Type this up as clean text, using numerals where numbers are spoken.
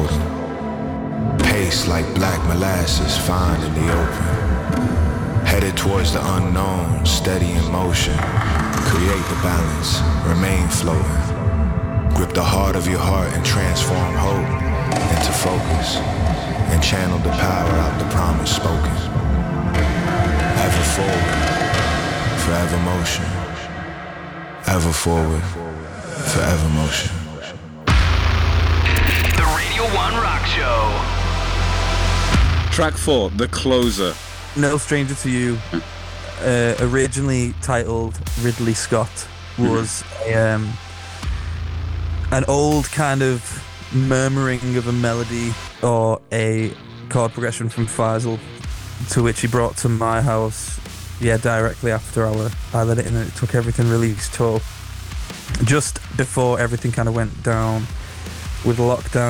golden. Pace like black molasses fine in the open. Headed towards the unknown, steady in motion. Create the balance, remain floating. Grip the heart of your heart and transform hope into focus. And channel the power out the promise spoken. Ever forward, forever motion. Ever forward, forever motion. The Radio 1 Rock Show. Track 4, The Closer. No Stranger to You, originally titled Ridley Scott, was an old kind of murmuring of a melody or a chord progression from Faisal, to which he brought to my house, directly after I let it in, and it took everything released tour. Just before everything kind of went down with lockdown